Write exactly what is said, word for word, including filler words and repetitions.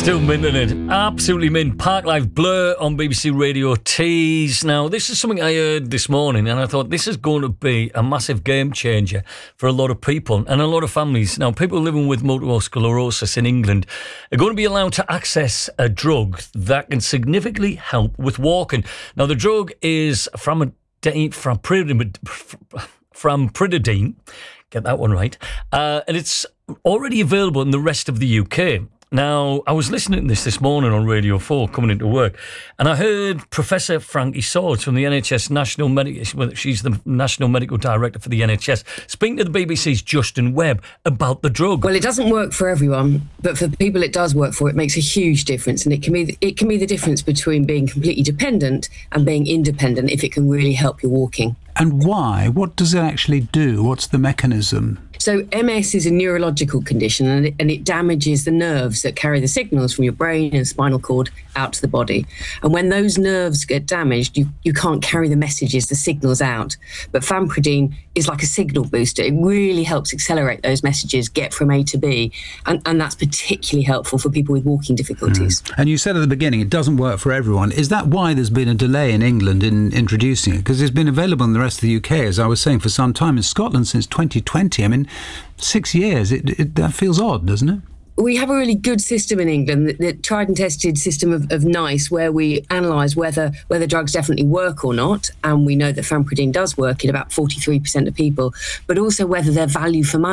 Still minting it. Absolutely mint. Parklife Blur on B B C Radio Tees. Now, this is something I heard this morning, and I thought this is going to be a massive game changer for a lot of people and a lot of families. Now, people living with multiple sclerosis in England are going to be allowed to access a drug that can significantly help with walking. Now, the drug is from from Famotidine. Get that one right. Uh, and it's already available in the rest of the U K. Now, I was listening to this this morning on Radio four coming into work, and I heard Professor Frankie Swords from the N H S National Medical, she's the National Medical Director for the N H S, speaking to the B B C's Justin Webb about the drug. Well, it doesn't work for everyone, but for the people it does work for, it makes a huge difference, and it can be it can be the difference between being completely dependent and being independent if it can really help your walking. And why? What does it actually do? What's the mechanism? So M S is a neurological condition, and it, and it damages the nerves that carry the signals from your brain and spinal cord out to the body. And when those nerves get damaged, you, you can't carry the messages, the signals out. But Famotidine is like a signal booster. It really helps accelerate those messages, get from A to B. And, and that's particularly helpful for people with walking difficulties. Mm. And you said at the beginning it doesn't work for everyone. Is that why there's been a delay in England in introducing it? Because it's been available in the rest of the U K, as I was saying, for some time. In Scotland since twenty twenty. I mean, six years. It, it that feels odd, doesn't it? We have a really good system in England, the, the tried and tested system of, of NICE, where we analyse whether whether drugs definitely work or not, and we know that Famotidine does work in about forty-three percent of people, but also whether they're value for money.